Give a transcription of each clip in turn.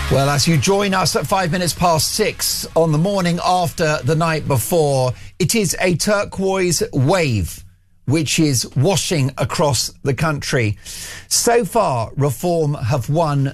Well, as you join us at 6 on the morning after the night before, it is a turquoise wave which is washing across the country. So far, Reform have won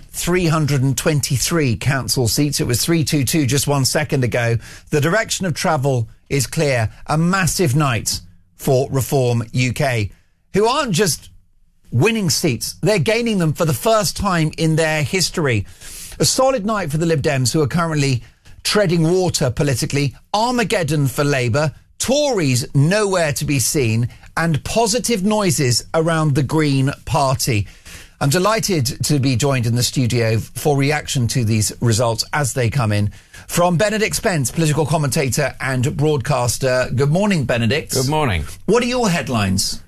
323 council seats. It was 322 just 1 second ago. The direction of travel is clear. A massive night for Reform UK, who aren't just winning seats, they're gaining them for the first time in their history. A solid night for the Lib Dems, who are currently treading water politically. Armageddon for Labour. Tories nowhere to be seen. And positive noises around the Green Party. I'm delighted to be joined in the studio for reaction to these results as they come in from Benedict Spence, political commentator and broadcaster. Good morning, Benedict. Good morning. What are your headlines?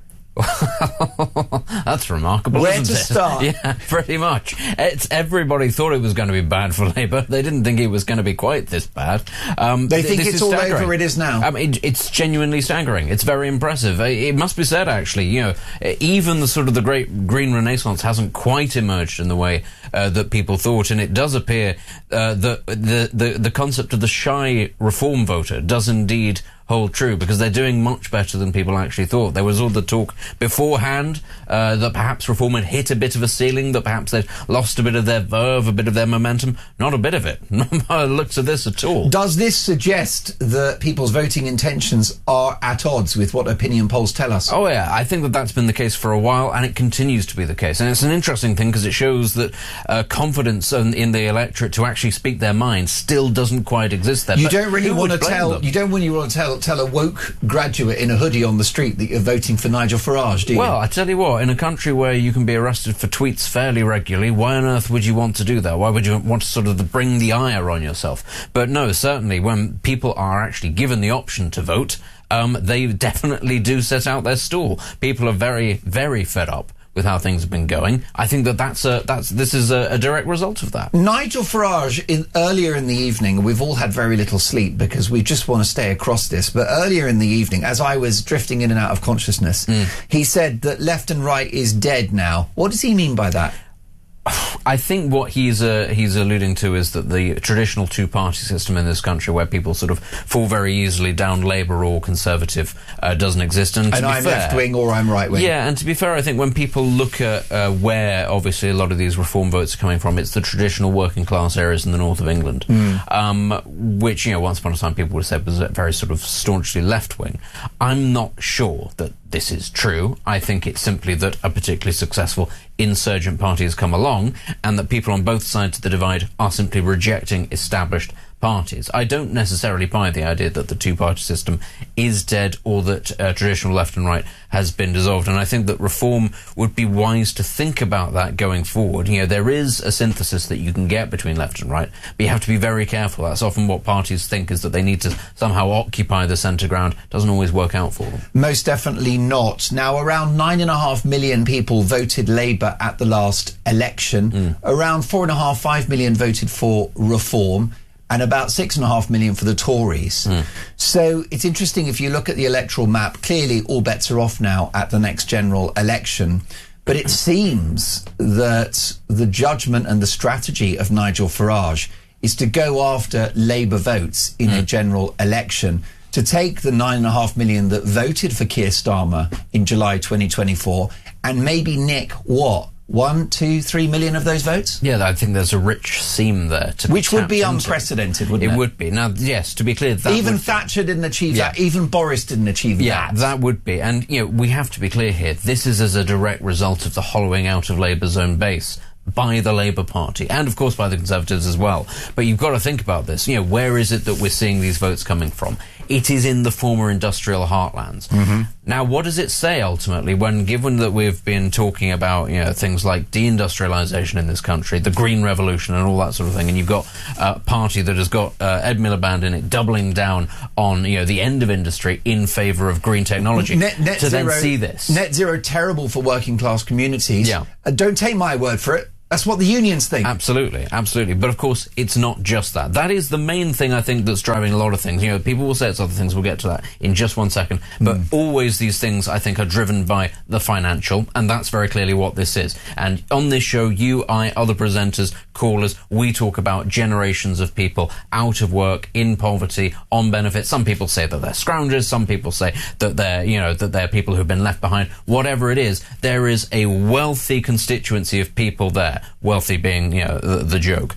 That's remarkable. Where to isn't it? start? Yeah, pretty much. Everybody thought it was going to be bad for Labour. They didn't think it was going to be quite this bad. They think it's all staggering. over. It is now. I mean, it's genuinely staggering. It's very impressive. It must be said, actually. You know, even the great Green Renaissance hasn't quite emerged in the way that people thought, and it does appear that the concept of the shy Reform voter does indeed hold true, because they're doing much better than people actually thought. There was all the talk beforehand that perhaps Reform had hit a bit of a ceiling, that perhaps they'd lost a bit of their verve, a bit of their momentum. Not a bit of it. Not by the looks of this at all. Does this suggest that people's voting intentions are at odds with what opinion polls tell us? Oh yeah, I think that that's been the case for a while, and it continues to be the case. And it's an interesting thing, because it shows that confidence in the electorate to actually speak their mind still doesn't quite exist there. You don't really want to tell a woke graduate in a hoodie on the street that you're voting for Nigel Farage, do you? Well, I tell you what, in a country where you can be arrested for tweets fairly regularly, why on earth would you want to do that? Why would you want to bring the ire on yourself? But no, certainly when people are actually given the option to vote, they definitely do set out their stall. People are very, very fed up with how things have been going. I think this is a direct result of that. Nigel Farage, earlier in the evening, we've all had very little sleep because we just want to stay across this, but earlier in the evening, as I was drifting in and out of consciousness, he said that left and right is dead now. What does he mean by that? I think what he's alluding to is that the traditional two-party system in this country, where people fall very easily down Labour or Conservative, doesn't exist. And I'm left-wing or I'm right-wing. Yeah, and to be fair, I think when people look at where, obviously, a lot of these Reform votes are coming from, it's the traditional working-class areas in the north of England, which, once upon a time people would have said was very staunchly left-wing. I'm not sure that this is true. I think it's simply that a particularly successful insurgent party has come along, and that people on both sides of the divide are simply rejecting established parties. I don't necessarily buy the idea that the two-party system is dead, or that traditional left and right has been dissolved. And I think that Reform would be wise to think about that going forward. There is a synthesis that you can get between left and right, but you have to be very careful. That's often what parties think, is that they need to somehow occupy the centre ground. Doesn't always work out for them. Most definitely not. Now, around 9.5 million people voted Labour at the last election. Around 5 million voted for Reform, and about 6.5 million for the Tories. So it's interesting, if you look at the electoral map, clearly all bets are off now at the next general election. But it seems that the judgment and the strategy of Nigel Farage is to go after Labour votes in a general election, to take the 9.5 million that voted for Keir Starmer in July 2024 and maybe nick, 1, 2, 3 million of those votes? Yeah, I think there's a rich seam there to which would be unprecedented, wouldn't it? It would be. Now, yes, to be clear, that even Thatcher didn't achieve that. Even Boris didn't achieve that. Yeah, that would be. And, we have to be clear here. This is as a direct result of the hollowing out of Labour's own base by the Labour Party, and of course by the Conservatives as well. But you've got to think about this. Where is it that we're seeing these votes coming from? It is in the former industrial heartlands. Now, what does it say ultimately, when, given that we've been talking about things like deindustrialisation in this country, the Green Revolution and all that sort of thing, and you've got a party that has got Ed Miliband in it doubling down on the end of industry in favour of green technology. Net to zero, then see this net zero, terrible for working class communities. Yeah. Don't take my word for it. That's what the unions think. Absolutely, absolutely. But of course, it's not just that. That is the main thing, I think, that's driving a lot of things. You know, people will say it's other things. We'll get to that in just one second. But always these things, I think, are driven by the financial, and that's very clearly what this is. And on this show, you, I, other presenters, callers, we talk about generations of people out of work, in poverty, on benefits. Some people say that they're scroungers. Some people say that they're, you know, that they're people who've been left behind. Whatever it is, there is a wealthy constituency of people there. Wealthy being, you know, the joke,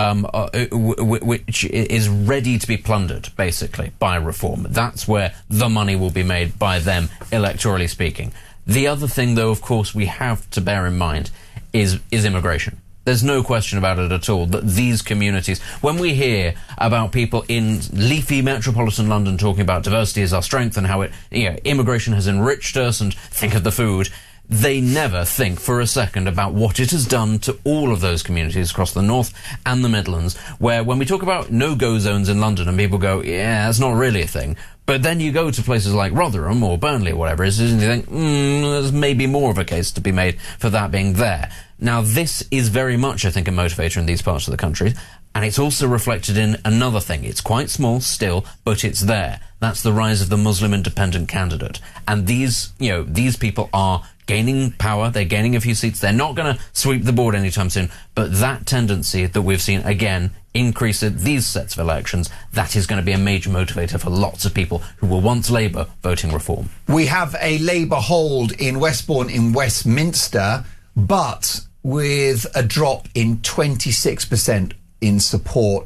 which is ready to be plundered, basically, by reform. That's where the money will be made by them, electorally speaking. The other thing, though, of course, we have to bear in mind is immigration. There's no question about it at all that these communities, when we hear about people in leafy metropolitan London talking about diversity as our strength and how it, you know, immigration has enriched us, and think of the food, they never think for a second about what it has done to all of those communities across the North and the Midlands, where when we talk about no-go zones in London and people go, yeah, that's not really a thing. But then you go to places like Rotherham or Burnley or whatever it is, and you think, there's maybe more of a case to be made for that being there. Now, this is very much, I think, a motivator in these parts of the country. And it's also reflected in another thing. It's quite small still, but it's there. That's the rise of the Muslim independent candidate. And these, you know, these people are gaining power. They're gaining a few seats. They're not going to sweep the board anytime soon. But that tendency that we've seen, again, increase at these sets of elections, that is going to be a major motivator for lots of people who were once Labour voting reform. We have a Labour hold in Westbourne in Westminster, but with a drop in 26% in support,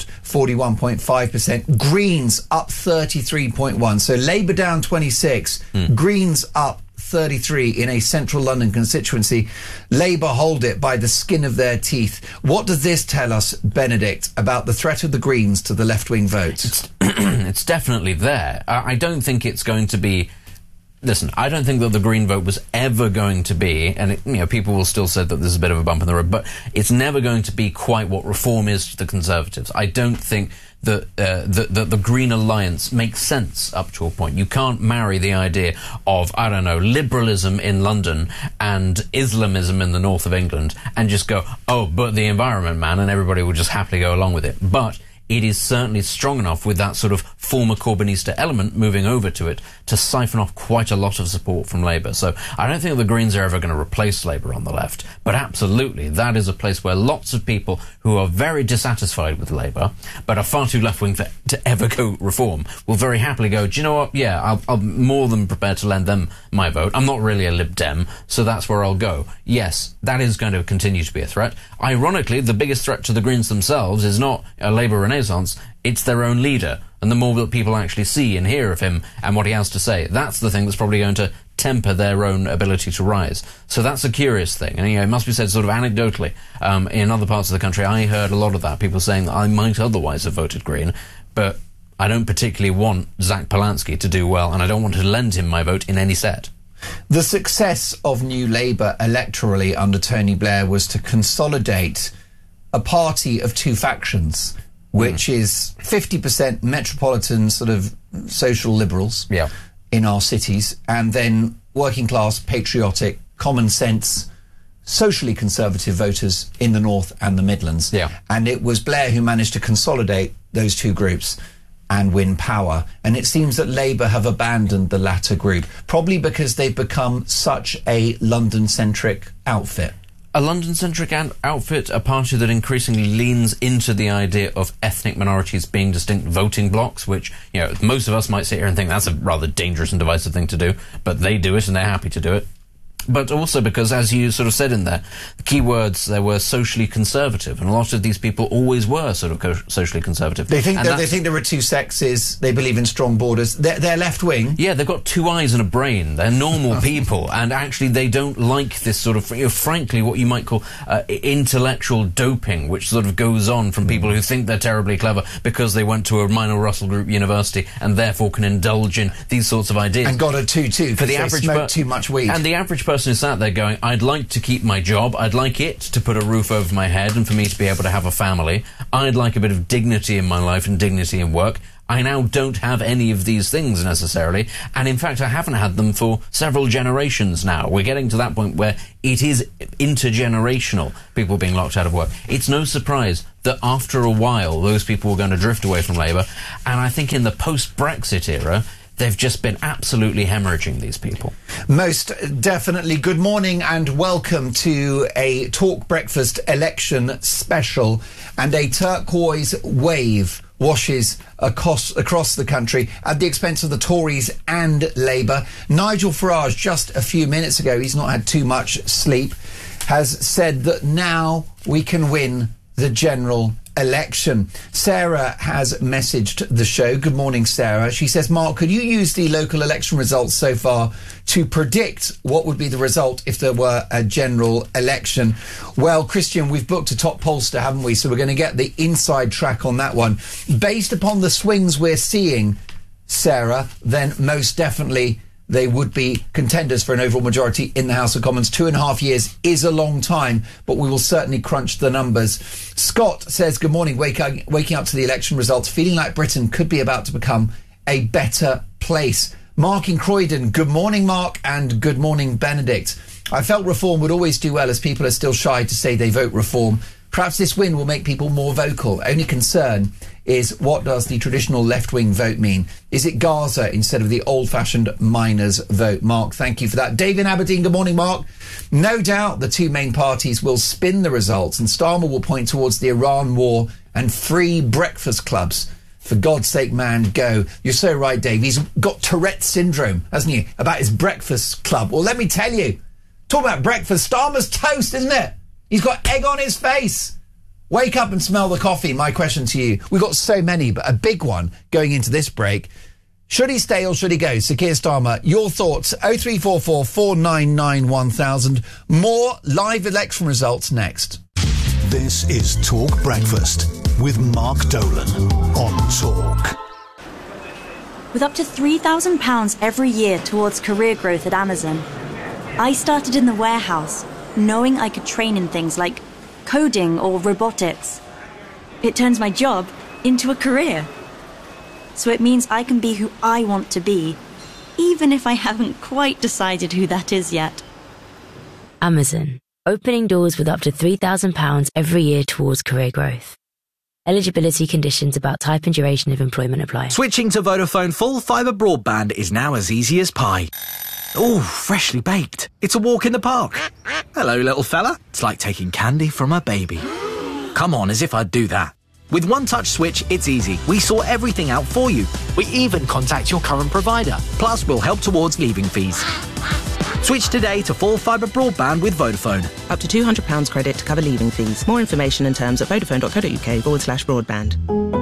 41.5%. Greens up 33.1%. So Labour down 26, Greens up 33 in a central London constituency. Labour hold it by the skin of their teeth. What does this tell us, Benedict, about the threat of the Greens to the left-wing vote? It's definitely there. I don't think it's going to be... Listen, I don't think that the Green vote was ever going to be, and it, you know, people will still say that there's a bit of a bump in the road, but it's never going to be quite what reform is to the Conservatives. I don't think that the Green Alliance makes sense up to a point. You can't marry the idea of, I don't know, liberalism in London and Islamism in the north of England and just go, oh, but the environment, man, and everybody will just happily go along with it. But it is certainly strong enough with that sort of former Corbynista element moving over to it to siphon off quite a lot of support from Labour. So I don't think the Greens are ever going to replace Labour on the left. But absolutely, that is a place where lots of people who are very dissatisfied with Labour, but are far too left-wing to ever go reform, will very happily go, do you know what? Yeah, I'm more than prepared to lend them my vote. I'm not really a Lib Dem, so that's where I'll go. Yes, that is going to continue to be a threat. Ironically, the biggest threat to the Greens themselves is not a Labour renaissance, it's their own leader. And the more that people actually see and hear of him and what he has to say, that's the thing that's probably going to temper their own ability to rise. So that's a curious thing. And, you know, it must be said sort of anecdotally. In other parts of the country, I heard a lot of that, people saying that I might otherwise have voted Green, but I don't particularly want Zach Polanski to do well, and I don't want to lend him my vote in any set. The success of New Labour electorally under Tony Blair was to consolidate a party of two factions, which is 50% metropolitan sort of social liberals in our cities, and then working class, patriotic, common sense, socially conservative voters in the North and the Midlands. And it was Blair who managed to consolidate those two groups and win power. And it seems that Labour have abandoned the latter group, probably because they've become such a London-centric outfit. A London-centric outfit, a party that increasingly leans into the idea of ethnic minorities being distinct voting blocks, which, you know, most of us might sit here and think that's a rather dangerous and divisive thing to do, but they do it and they're happy to do it. But also because, as you sort of said in there, the key words there were socially conservative, and a lot of these people always were sort of socially conservative. They think there are two sexes. They believe in strong borders. They're left wing. Yeah, they've got two eyes and a brain. They're normal people, and actually they don't like this sort of, you know, frankly, what you might call intellectual doping, which sort of goes on from people who think they're terribly clever because they went to a minor Russell Group university and therefore can indulge in these sorts of ideas. And got a 2-2 for the average smoke too much weed. And the average person person is sat there going, I'd like to keep my job, I'd like it to put a roof over my head and for me to be able to have a family, I'd like a bit of dignity in my life and dignity in work. I now don't have any of these things necessarily, and in fact I haven't had them for several generations now. We're getting to that point where it is intergenerational, people being locked out of work. It's no surprise that after a while those people were going to drift away from Labour, and I think in the post-Brexit era they've just been absolutely hemorrhaging, these people. Most definitely. Good morning and welcome to a Talk Breakfast election special, and a turquoise wave washes across the country at the expense of the Tories and Labour. Nigel Farage, just a few minutes ago, he's not had too much sleep, has said that now we can win the general election. Sarah has messaged the show. Good morning, Sarah. She says, Mark, could you use the local election results so far to predict what would be the result if there were a general election? Well, Christian, we've booked a top pollster, haven't we? So we're going to get the inside track on that one. Based upon the swings we're seeing, Sarah, then most definitely they would be contenders for an overall majority in the House of Commons. 2.5 years is a long time, but we will certainly crunch the numbers. Scott says, good morning, waking up to the election results, feeling like Britain could be about to become a better place. Mark in Croydon, good morning, Mark, and good morning, Benedict. I felt Reform would always do well as people are still shy to say they vote Reform. Perhaps this win will make people more vocal. Only concern is, what does the traditional left-wing vote mean? Is it Gaza instead of the old-fashioned miners' vote? Mark, thank you for that. Dave in Aberdeen, good morning, Mark. No doubt the two main parties will spin the results and Starmer will point towards the Iran war and free breakfast clubs. For God's sake, man, go. You're so right, Dave. He's got Tourette's syndrome, hasn't he, about his breakfast club. Well, let me tell you, talk about breakfast, Starmer's toast, isn't it? He's got egg on his face. Wake up and smell the coffee. My question to you. We've got so many, but a big one going into this break. Should he stay or should he go? Sir Keir Starmer, your thoughts. 0344 499 1000. More live election results next. This is Talk Breakfast with Mark Dolan on Talk. With up to £3,000 every year towards career growth at Amazon, I started in the warehouse, knowing I could train in things like coding or robotics. It turns my job into a career. So it means I can be who I want to be, even if I haven't quite decided who that is yet. Amazon, opening doors with up to £3,000 every year towards career growth. Eligibility conditions about type and duration of employment apply. Switching to Vodafone full fibre broadband is now as easy as pie. Ooh, freshly baked. It's a walk in the park. Hello, little fella. It's like taking candy from a baby. Come on, as if I'd do that. With One Touch Switch, it's easy. We sort everything out for you. We even contact your current provider. Plus, we'll help towards leaving fees. Switch today to full fibre broadband with Vodafone. Up to £200 credit to cover leaving fees. More information and terms at vodafone.co.uk/broadband.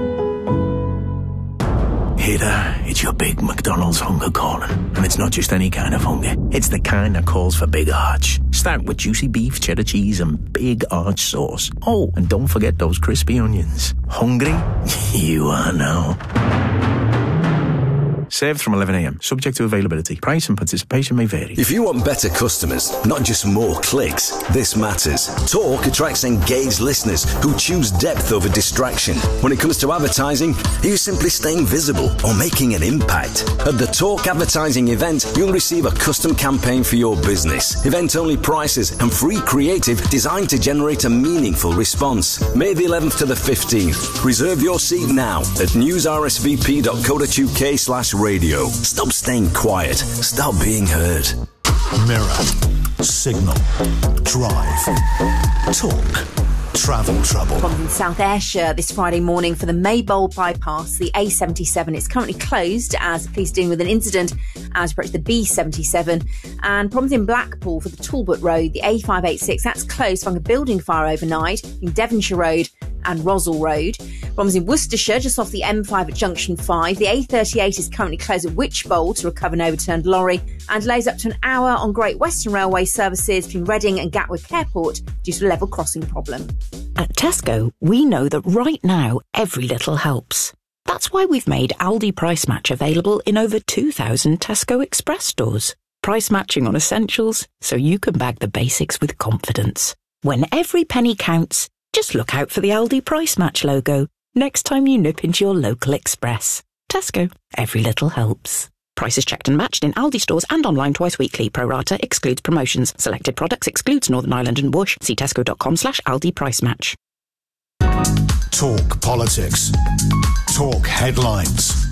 Hey there, it's your big McDonald's hunger calling. And it's not just any kind of hunger. It's the kind that calls for big arch. Start with juicy beef, cheddar cheese and big arch sauce. Oh, and don't forget those crispy onions. Hungry? You are now. Served from 11 a.m. Subject to availability. Price and participation may vary. If you want better customers, not just more clicks, this matters. Talk attracts engaged listeners who choose depth over distraction. When it comes to advertising, are you simply staying visible or making an impact? At the Talk advertising event, you'll receive a custom campaign for your business, event-only prices and free creative designed to generate a meaningful response. May the 11th to the 15th. Reserve your seat now at newsrsvp.co.uk/radio. Stop staying quiet. Stop being heard. Mirror, Signal, Drive, Talk, Travel Trouble. From South Ayrshire this Friday morning for the Maybole bypass, the A77. It's currently closed as police dealing with an incident as approach the B77. And problems in Blackpool for the Talbot Road, the A586. That's closed following a building fire overnight in Devonshire Road and Rosal Road. Problems in Worcestershire, just off the M5 at Junction 5. The A38 is currently closed at Wychbold to recover an overturned lorry, and delays up to an hour on Great Western Railway services between Reading and Gatwick Airport due to a level crossing problem. At Tesco, we know that right now, every little helps. That's why we've made Aldi Price Match available in over 2,000 Tesco Express stores. price matching on essentials so you can bag the basics with confidence. When every penny counts, just look out for the Aldi Price Match logo next time you nip into your local Express. Tesco. Every little helps. Prices checked and matched in Aldi stores and online twice weekly. Pro rata excludes promotions. Selected products excludes Northern Ireland and Bush. See tesco.com/Aldi Price Match. Talk politics. Talk headlines.